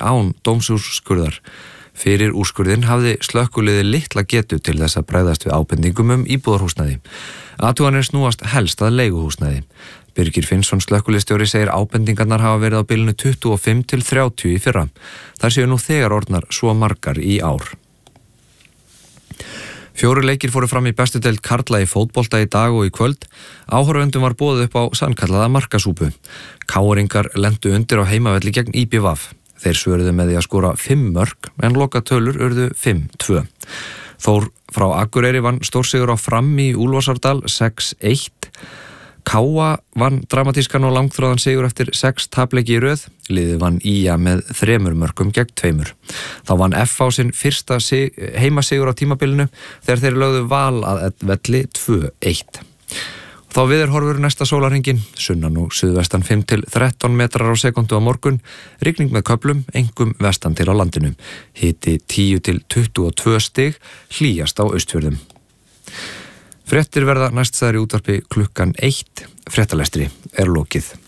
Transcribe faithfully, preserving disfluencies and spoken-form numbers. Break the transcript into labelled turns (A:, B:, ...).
A: án dómsúrskurðar. Fyrir úrskurðin hafði slökkviliðið litla getu til þess að bregðast við ábendingum um íbúðarhúsnæði. Athuganir snúast helst að leiguhúsnæði. Birgir Finnsson slökkviliðsstjóri segir ábendingarnar hafa verið á bilinu tuttugu og fimm til þrjátíu í fyrra. Þær séu nú þegar orðnar svo margar í ár. Fjórir leikir fóru fram í bestu deild karla í fótbolta í dag og í kvöld. Áhorfendum var boðið upp á sannkallaða markasúpu. Káringar lentu undir á heimavelli gegn í b v. Þeir svöruðu með því að skora fimm mörk en lokatölur urðu fimm tvö. Þór frá Akureyri vann stórsigur á Fram í Úlfarsárdal sex eitt. Káa vann dramatískan og langþráðan sigur eftir sex tapleiki í röð. Liðið vann í a með þremur mörkum gegn tveimur. Þá vann F á sinn fyrsta sig, heimasigur á tímabilinu þegar þeir lögðu Val að velli tvö eitt. Þá viðurhorfur næsta sólarhringinn, sunnan og suðvestan fimm til þrettán metrar á sekundu á morgun, rigning með köflum, einkum vestan til á landinu. Hiti tíu til tuttugu og tvö stig, hlýjast á Austfjörðum. Fréttir verða næst þær í útvarpi klukkan eitt. Fréttalestri er lokið.